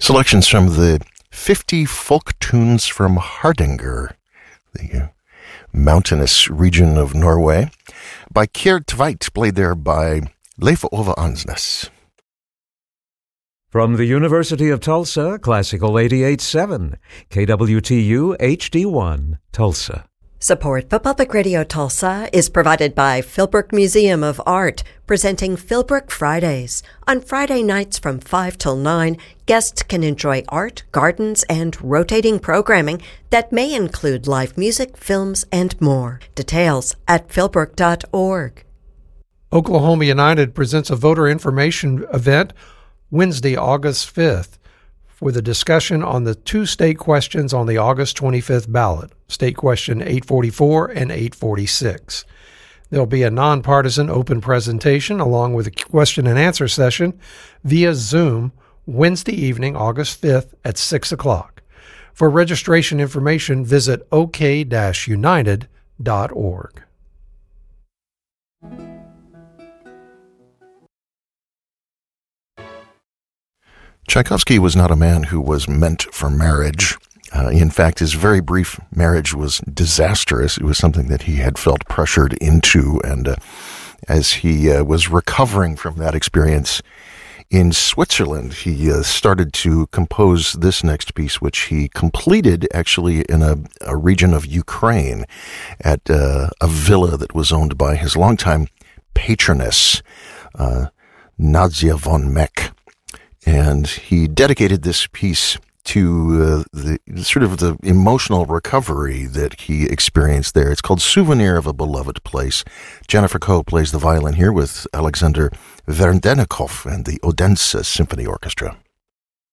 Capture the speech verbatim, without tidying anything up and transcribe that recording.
Selections from the fifty folk tunes from Hardanger, the uh, mountainous region of Norway, by Kjerd Tveit, played there by Leif Ove Ansnes. From the University of Tulsa, Classical eighty-eight point seven, K W T U H D one, Tulsa. Support for Public Radio Tulsa is provided by Philbrook Museum of Art, presenting Philbrook Fridays. On Friday nights from five till nine, guests can enjoy art, gardens, and rotating programming that may include live music, films, and more. Details at philbrook dot org. Oklahoma United presents a voter information event Wednesday, August fifth, with a discussion on the two state questions on the August twenty-fifth ballot, State Question eight forty-four and eight forty-six. There'll be a nonpartisan open presentation along with a question and answer session via Zoom Wednesday evening, August fifth at six o'clock. For registration information, visit o k dash united dot org. Tchaikovsky was not a man who was meant for marriage. Uh, in fact, his very brief marriage was disastrous. It was something that he had felt pressured into, and uh, as he uh, was recovering from that experience in Switzerland, he uh, started to compose this next piece, which he completed actually in a, a region of Ukraine at uh, a villa that was owned by his longtime patroness, uh, Nadia von Meck. And he dedicated this piece to uh, the sort of the emotional recovery that he experienced there. It's called Souvenir of a Beloved Place. Jennifer Coe plays the violin here with Alexander Verdenikov and the Odense Symphony Orchestra.